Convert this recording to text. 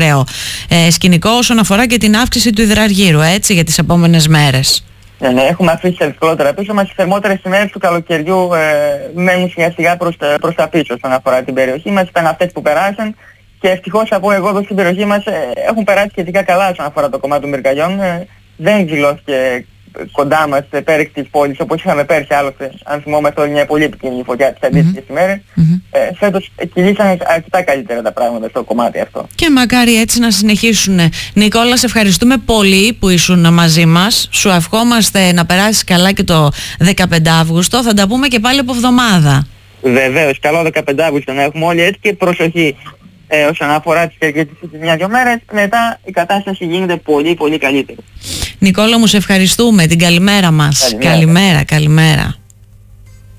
ωραίο σκηνικό όσον αφορά και την αύξηση του υδραργύρου, έτσι, για τις επόμενες μέρες. Ναι, έχουμε αφήσει τα δυσκολότερα πίσω μας. Οι θερμότερες ημέρες του καλοκαιριού μένουν σιγά σιγά προς τα πίσω όσον αφορά την περιοχή μας. Ήταν αυτές που περάσαν και ευτυχώς από εγώ εδώ στην περιοχή μας έχουν περάσει σχετικά καλά όσον αφορά το κομμάτι των πυρκαγιών. Δεν δηλώθηκε κοντά μας πέρυσι της πόλης όπως είχαμε πέρυσι, άλλωστε αν θυμόμαστε μια πολύ επικίνδυνη φωτιά τις αντίστοιχες ημέρες. Φέτος κυλήσαν αρκετά καλύτερα τα πράγματα στο κομμάτι αυτό. Και μακάρι έτσι να συνεχίσουν. Νικόλα, σε ευχαριστούμε πολύ που ήσουν μαζί μας. Σου ευχόμαστε να περάσεις καλά και το 15 Αύγουστο. Θα τα πούμε και πάλι από εβδομάδα. Βεβαίως, καλό 15 Αύγουστο να έχουμε όλοι, έτσι, και προσοχή όσον αφορά τις κερκέτες τις μια-δυο μέρες. Μετά η κατάσταση γίνεται πολύ πολύ καλύτερη. Νικόλα μου, σε ευχαριστούμε. Την καλημέρα μας. Καλημέρα.